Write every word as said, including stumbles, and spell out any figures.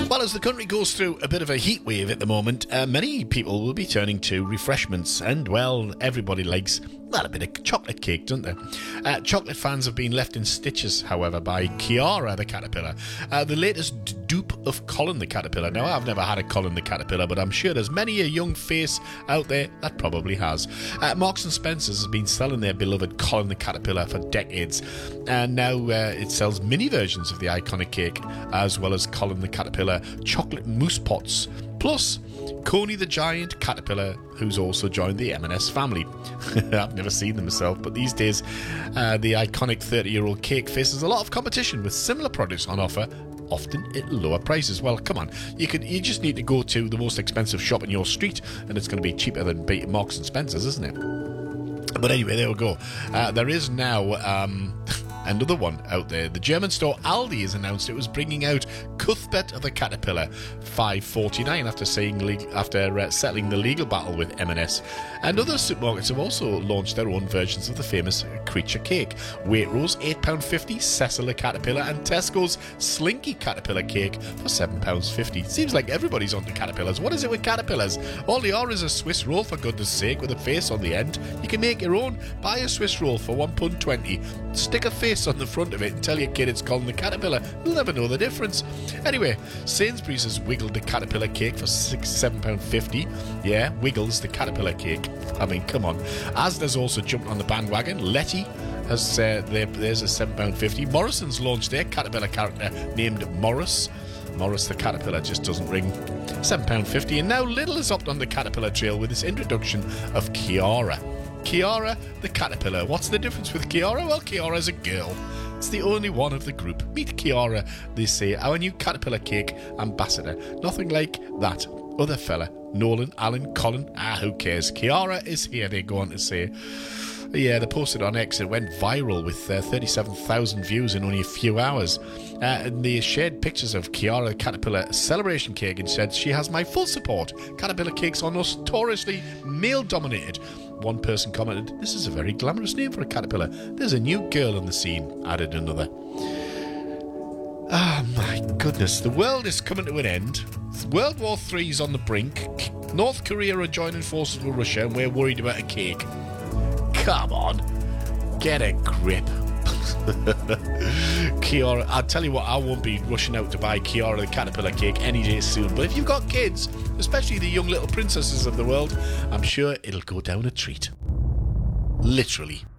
Well, as the country goes through a bit of a heat wave at the moment, uh, many people will be turning to refreshments, and, well, everybody likes, well, a bit of chocolate cake, don't they? Uh, chocolate fans have been left in stitches, however, by Kiara the caterpillar, uh, the latest dupe of Colin the caterpillar. Now, I've never had a Colin the caterpillar, but I'm sure there's many a young face out there that probably has. Uh, Marks and Spencer's has been selling their beloved Colin the caterpillar for decades, and now uh, it sells mini versions of the iconic cake, as well as Colin the caterpillar chocolate mousse pots, plus Coney the giant caterpillar, who's also joined the M and S family. I've never seen them myself, but these days uh, the iconic thirty-year-old cake faces a lot of competition with similar products on offer, often at lower prices. Well, come on, you can you just need to go to the most expensive shop in your street, and it's going to be cheaper than Marks and Spencer's, isn't it? But anyway, there we go. Uh, there is now um, another one out there. The German store Aldi has announced it was bringing out Cuthbert the Caterpillar five forty-nine after saying le- after uh, settling the legal battle with M and S. And other supermarkets have also launched their own versions of the famous creature cake. Waitrose eight pounds fifty, Cecil the Caterpillar, and Tesco's Slinky Caterpillar cake for seven pounds fifty. Seems like everybody's onto caterpillars. What is it with caterpillars? All they are is a Swiss roll, for goodness sake, with a face on the end. You can make your own. Buy a Swiss roll for one pound twenty. Stick a face on the front of it and tell your kid it's called the caterpillar. They'll never know the difference. Anyway, Sainsbury's has wiggled the caterpillar cake for six, seven pounds fifty. Yeah, Wiggles the caterpillar cake. I mean, come on. Asda's also jumped on the bandwagon. Letty has uh, there, there's a seven pounds fifty. Morrison's launched their caterpillar character named Morris. Morris the caterpillar just doesn't ring. seven pounds fifty. And now Lidl has hopped on the caterpillar trail with its introduction of Kiara. Kiara the caterpillar. What's the difference with Kiara? Well, Kiara's a girl. It's the only one of the group. Meet Kiara, they say, our new caterpillar cake ambassador. Nothing like that other fella. Nolan, Alan, Colin, ah, who cares? Kiara is here, they go on to say. Yeah, they posted on X. It went viral with uh, thirty-seven thousand views in only a few hours. Uh, and they shared pictures of Kiara the Caterpillar celebration cake and said, she has my full support. Caterpillar cakes are notoriously male-dominated. One person commented, this is a very glamorous name for a caterpillar. There's a new girl on the scene, added another. Ah, oh, my goodness. The world is coming to an end. World War Three is on the brink. North Korea are joining forces with Russia, and we're worried about a cake. Come on. Get a grip. Kiara, I'll tell you what, I won't be rushing out to buy Kiara the Caterpillar cake any day soon. But if you've got kids, especially the young little princesses of the world, I'm sure it'll go down a treat. Literally.